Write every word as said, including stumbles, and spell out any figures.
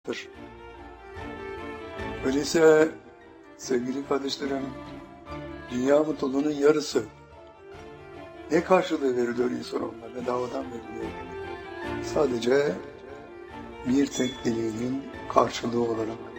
olacaktır. Öyleyse sevgili kardeşlerim, dünya mutluluğunun yarısı ne karşılığı veriliyor insanoğluna? Bedavadan veriliyor. Sadece bir tek dileğinin karşılığı olarak.